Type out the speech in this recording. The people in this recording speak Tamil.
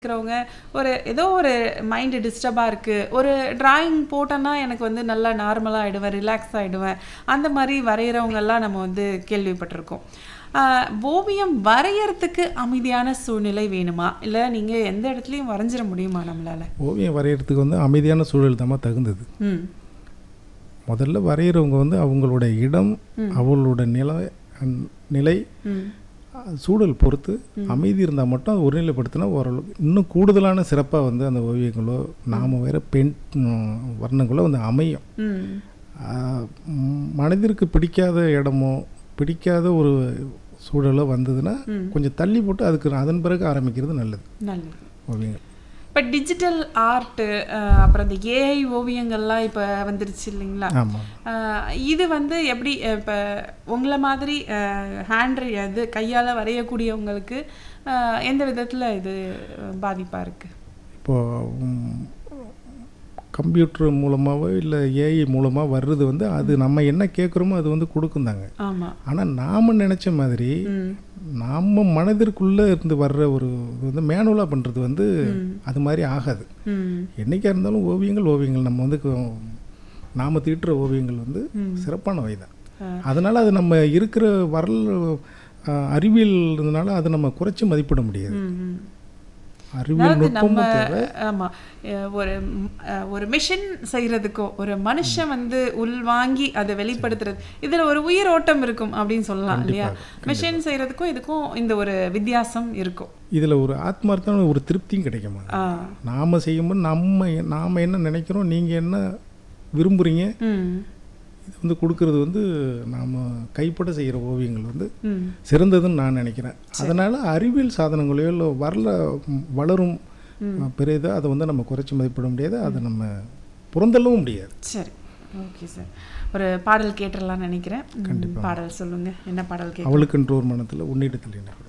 இருக்கிறவங்க ஒரு ஏதோ ஒரு மைண்டு டிஸ்டர்பாக இருக்குது, ஒரு டிராயிங் போட்டோன்னா எனக்கு வந்து நல்லா நார்மலாக ஆகிடுவேன், ரிலாக்ஸ் ஆகிடுவேன், அந்த மாதிரி வரைகிறவங்கெல்லாம் நம்ம வந்து கேள்விப்பட்டிருக்கோம். ஓவியம் வரையறதுக்கு அமைதியான சூழ்நிலை வேணுமா, இல்லை நீங்கள் எந்த இடத்துலையும் வரைஞ்சிட முடியுமா நம்மளால்? ஓவியம் வரைகிறதுக்கு வந்து அமைதியான சூழல் தான் தகுந்தது. முதல்ல வரைகிறவங்க வந்து அவங்களோட இடம், அவங்களோட நிலை சூழல் பொறுத்து அமைதி இருந்தால் மட்டும் அது ஒருநிலைப்படுத்தினா ஓரளவுக்கு இன்னும் கூடுதலான சிறப்பாக வந்து அந்த ஓவியங்களோ நாம் வேறு வர்ணங்களோ வந்து அமையும். மனதிற்கு பிடிக்காத இடமோ பிடிக்காத ஒரு சூழலோ வந்ததுன்னா கொஞ்சம் தள்ளி போட்டு அதுக்கு அதன் பிறகு ஆரம்பிக்கிறது நல்லது ஓவியங்கள். இப்போ டிஜிட்டல் ஆர்ட்டு, அப்புறம் இந்த ஏஐ ஓவியங்கள்லாம் இப்போ வந்துருச்சு இல்லைங்களா? இது வந்து எப்படி இப்போ உங்களை மாதிரி இது கையால் வரையக்கூடியவங்களுக்கு எந்த விதத்தில் இது பாதிப்பாக இருக்குது? இப்போது கம்ப்யூட்டர் மூலமாகவோ இல்லை ஏஐ மூலமாக வர்றது வந்து அது நம்ம என்ன கேட்குறோமோ அது வந்து கொடுக்கும் தாங்க. ஆனால் நாம் நினச்ச மாதிரி நம்ம மனதிற்குள்ளே இருந்து வர்ற ஒரு இது வந்து மேனுவலாக பண்ணுறது வந்து அது மாதிரி ஆகாது. என்றைக்காக இருந்தாலும் ஓவியங்கள் நம்ம வந்து நாம் தீட்டுற ஓவியங்கள் வந்து சிறப்பானவை தான். அதனால் அது நம்ம இருக்கிற அறிவியல் இருந்தனால அதை நம்ம குறைச்சி மதிப்பிட முடியாது. நம்ம ஆமாம், ஒரு மிஷின் செய்கிறதுக்கோ ஒரு மனுஷன் வந்து உள்வாங்கி அதை வெளிப்படுத்துறது, இதில் ஒரு உயிரோட்டம் இருக்கும் அப்படின்னு சொல்லலாம் இல்லையா? மிஷின் செய்கிறதுக்கும் இதுக்கும் இந்த ஒரு வித்தியாசம் இருக்கும். இதில் ஒரு ஆத்மார்த்தமான ஒரு திருப்தியும் கிடைக்குமா? நாம் செய்யும்போது நாம் என்ன நினைக்கிறோம், நீங்கள் என்ன விரும்புகிறீங்க, இது வந்து கொடுக்கறது வந்து நாம் கைப்பட செய்கிற ஓவியங்கள் வந்து சிறந்ததுன்னு நான் நினைக்கிறேன். அதனால் அறிவியல் சாதனங்களையோ இல்லை வளரும் பெரியதோ அதை வந்து நம்ம குறைச்சி மதிப்பிட முடியாது, அதை நம்ம புறந்தள்ளவும் முடியாது. சரி, ஓகே சார். ஒரு பாடல் கேட்டுடலாம்னு நினைக்கிறேன். கண்டிப்பாக பாடல் சொல்லுங்கள். என்ன பாடல் கேட்க? அவளுக்கென்று ஒரு மனத்தில் உன்னிடத்தில்